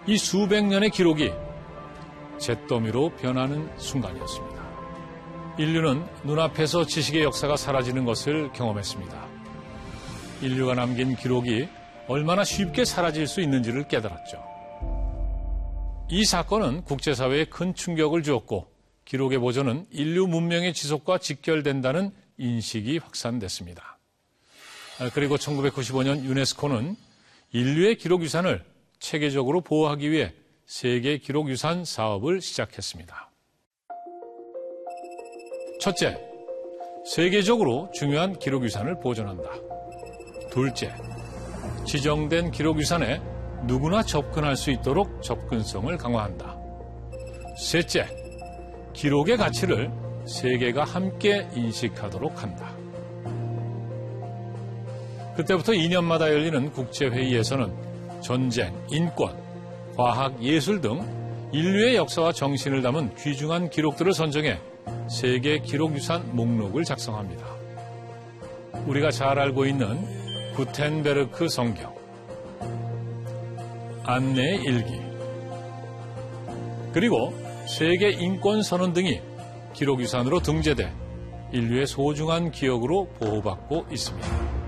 이 수백 년의 기록이 잿더미로 변하는 순간이었습니다. 인류는 눈앞에서 지식의 역사가 사라지는 것을 경험했습니다. 인류가 남긴 기록이 얼마나 쉽게 사라질 수 있는지를 깨달았죠. 이 사건은 국제사회에 큰 충격을 주었고 기록의 보존은 인류 문명의 지속과 직결된다는 인식이 확산됐습니다. 그리고 1995년 유네스코는 인류의 기록유산을 체계적으로 보호하기 위해 세계 기록유산 사업을 시작했습니다. 첫째, 세계적으로 중요한 기록유산을 보존한다. 둘째, 지정된 기록유산에 누구나 접근할 수 있도록 접근성을 강화한다. 셋째, 기록의 가치를 세계가 함께 인식하도록 한다. 그때부터 2년마다 열리는 국제회의에서는 전쟁, 인권, 과학, 예술 등 인류의 역사와 정신을 담은 귀중한 기록들을 선정해 세계 기록유산 목록을 작성합니다. 우리가 잘 알고 있는 구텐베르크 성경, 안내 일기, 그리고 세계 인권 선언 등이 기록유산으로 등재돼 인류의 소중한 기억으로 보호받고 있습니다.